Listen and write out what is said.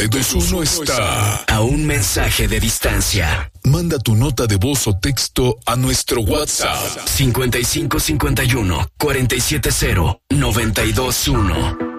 E21 está a un mensaje de distancia. Manda tu nota de voz o texto a nuestro WhatsApp 5551 470 921.